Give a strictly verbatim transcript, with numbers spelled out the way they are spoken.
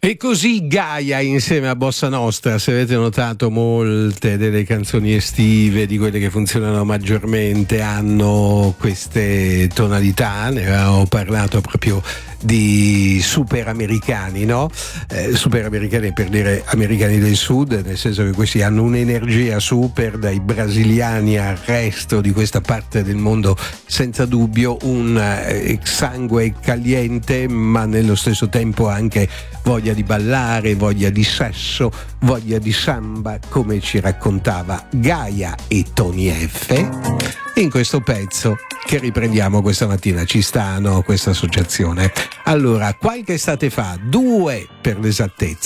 E così Gaia insieme a Bossa Nostra. Se avete notato, molte delle canzoni estive, di quelle che funzionano maggiormente, hanno queste tonalità. Ne avevamo parlato proprio di super americani, no? Eh, super americani per dire americani del sud, nel senso che questi hanno un'energia super, dai brasiliani al resto di questa parte del mondo, senza dubbio un eh, sangue caliente, ma nello stesso tempo anche voglia di ballare, voglia di sesso, voglia di samba, come ci raccontava Gaia e Tony F in questo pezzo che riprendiamo questa mattina. Ci sta, no, questa associazione? Allora, qualche estate fa, due per l'esattezza,